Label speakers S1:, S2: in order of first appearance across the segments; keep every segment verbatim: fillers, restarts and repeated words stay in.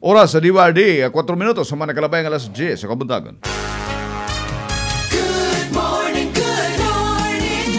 S1: Oras sa D Y D, four minutos sa mga nakalabay ng alas ten sa kabuntagan.
S2: Good morning, good morning.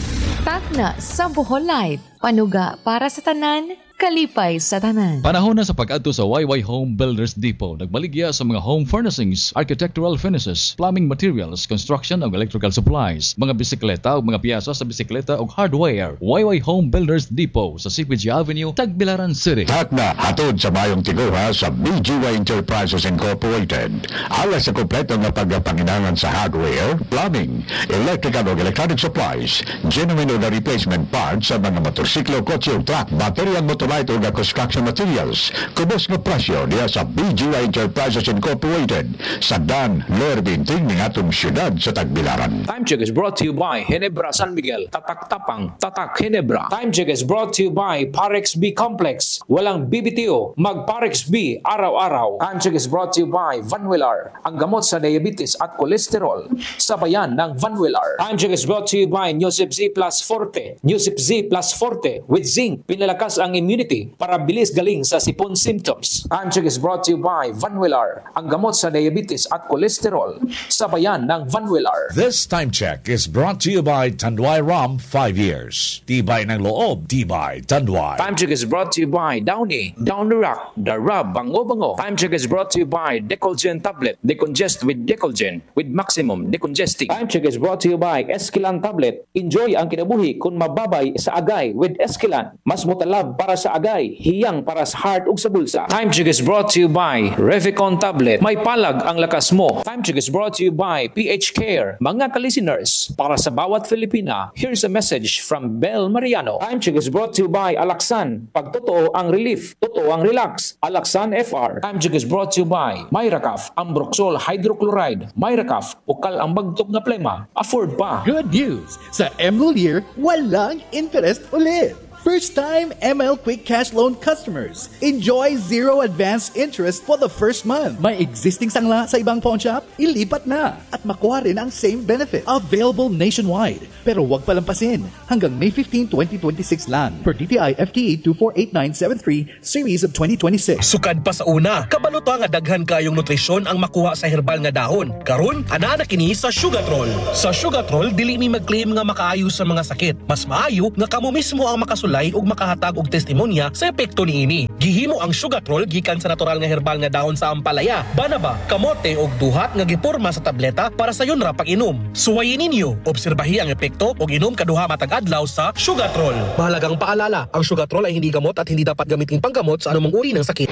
S3: Takna sa Bohol Light, panuga para sa tanan, kalipay sa tanan.
S4: Panahon na sa pag-adto sa Y Y Home Builders Depot. Nagbaligya sa mga home furnishings, architectural finishes, plumbing materials, construction ug electrical supplies, mga bisikleta ug mga piyasa sa bisikleta ug hardware. Y Y Home Builders Depot sa C P G Avenue, Tagbilaran City.
S5: Takna hatod sa mayong tiguha sa B G Y Enterprises Incorporated. Alas sa kompleto nga pagpanginangan sa hardware, plumbing, electrical ug electronic supplies, genuine ug replacement parts sa mga motorsiklo, kotse ug truck, baterya motor light ug construction materials. Kubos nga presyo diya sa B G Y Enterprises Incorporated sa Dan Lorbinting ning atong syudad sa Tagbilaran.
S6: Time check is brought to you by Ginebra San Miguel. Tatak tapang, tatak Ginebra. Time check is brought to you by Parex B Complex. Walang B B T O, mag Parex B araw-araw. Time check is brought to you by Vanwillar, ang gamot sa diabetes at kolesterol. Sabayan ng Vanwillar. Time check is brought to you by Newsip Z Plus Forte. Newsip Z Plus Forte with zinc, pinalakas ang immune para bilis galing sa sipon symptoms. Time check is brought to you by Vanwillar, ang gamot sa diabetes at kolesterol. Sabayan ng Vanwillar.
S7: This time check is brought to you by Tanduay Rum five years. Tibay ng loob, tibay Tanduay.
S6: Time check is brought to you by Downy, Down the Rock, The Rub, Bango Bango. Time check is brought to you by Decolgen Tablet, Decongest with Decolgen, with maximum decongesting. Time check is brought to you by Esquilan Tablet. Enjoy ang kinabuhi kung mababay sa agay with Esquilan. Mas mutalab para sa agay, hiyang para sa heart ug sa bulsa. Time check is brought to you by Revicon Tablet. May palag ang lakas mo. Time check is brought to you by P H Care. Mga ka-listeners, para sa bawat Filipina, here's a message from Bel Mariano. Time check is brought to you by Alaxan. Pag totoo ang relief, totoo ang relax. Alaxan F R. Time check is brought to you by Myracaf, Ambroxol Hydrochloride. Myracaf, ukal ang bagtok na plema. Afford pa.
S8: Good news! Sa M L Year, walang interest ulit! First-time M L Quick Cash Loan customers, enjoy zero advance interest for the first month. May existing sangla sa ibang pawn shop? Ilipat na at makuha rin ang same benefit. Available nationwide. Pero huwag palampasin. Hanggang May fifteenth, twenty twenty-six lang. Per D T I F T E two four eight nine seven three Series of twenty twenty-six.
S9: Sukad pa sa una, kabalo to nga daghan kayong nutrisyon ang makuha sa herbal nga dahon. Karon, ana na kini sa Sugatrol. Sa Sugatrol, dili mi mag-claim nga makaayo sa mga sakit. Mas maayo nga kamo mismo ang makasulay ug makahatag og testimonya sa epekto niini. Gihimo ang Sugatrol gikan sa natural nga herbal nga dahon sa ampalaya, banaba, kamote ug duhat nga giporma sa tableta para sa yon ra pag-inom. Suwayin ninyo, obserbahi ang epekto ug inom kaduha matag adlaw sa Sugatrol. Mahalagang paalala, ang Sugatrol ay hindi gamot at hindi dapat gamitin panggamot sa anumang uri ng sakit.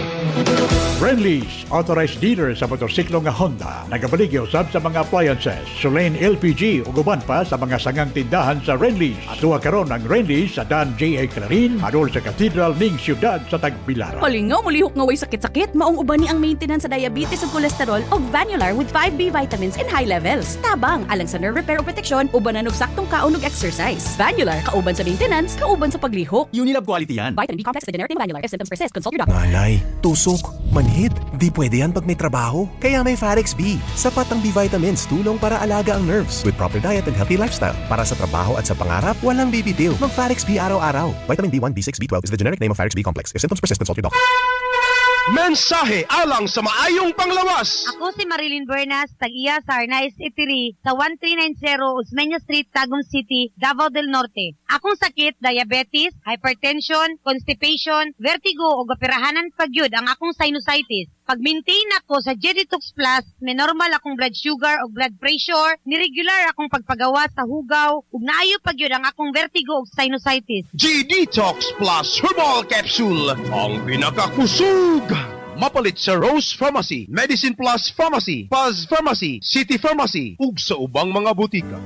S10: Friendly's, authorized dealer sa motorsiklo nga Honda, nagabaligyo usab sa mga appliances, Sulain L P G ug uban pa sa mga sangang tindahan sa Friendly's. Atuwa karon ang Friendly's sa Dan J A Clarin, adol sa Cathedral ning siyudad sa Tagbilaran.
S11: Malingaw, mulihok nga way sakit-sakit, maong uban ni ang maintenance sa diabetes ug kolesterol ug Vanular with five B vitamins in high levels. Tabang alang sa nerve repair o protection, ubanan og saktong kaon ug exercise. Vanular kauban sa maintenance, kauban sa paglihok.
S12: Unilab quality yan.
S11: Vitamin B complex with generic Vanular. If symptoms persist, consult your doctor.
S12: Nanay, tusok, manhid, di pwede yan pag may trabaho. Kaya may Farex B. Sapat ang B vitamins, tulong para alaga ang nerves with proper diet and healthy lifestyle. Para sa trabaho at sa pangarap, walang bibitiw. Mag Farex B araw-araw. Vitamin B one, B six, B twelve is the generic name of Farex B complex. If symptoms persist, consult your doctor.
S13: Mensahe alang sa maayong panglawas.
S14: Ako si Marilyn Buenas, tag-iya sa Arnaiz Eatery sa one three nine zero Osmeña Street, Tagum City, Davao del Norte. Akong sakit, diabetes, hypertension, constipation, vertigo o gapirahanan pagyud ang akong sinusitis. Pag-maintain ako sa G-Detox Plus, may normal akong blood sugar o blood pressure, niregular akong pagpagawa sa hugaw, ug naayo pagyud ang akong vertigo o sinusitis.
S13: G-Detox Plus Herbal Capsule, ang pinakakusog. Mapalit sa Rose Pharmacy, Medicine Plus Pharmacy, Paz Pharmacy, City Pharmacy, ug sa ubang mga butika.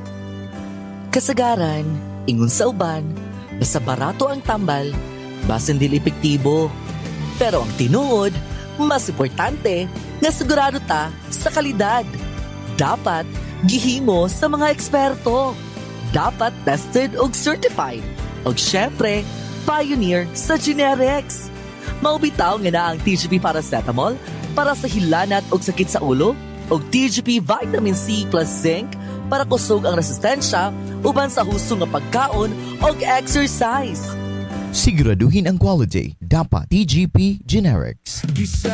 S15: Kasagaran, ingon sa uban, basta barato ang tambal, basin dili epektibo. Pero ang tinuod, mas importante, nga sigurado ta sa kalidad. Dapat gihimo sa mga eksperto. Dapat tested ug certified. Ug syempre, pioneer sa generics. Maubitaw nga na ang T G P Paracetamol para sa hilanat o sakit sa ulo o T G P Vitamin C plus Zinc para kusog ang resistensya uban sa husto nga pagkaon o exercise.
S16: Siguraduhin ang quality. Dapat T G P Generics.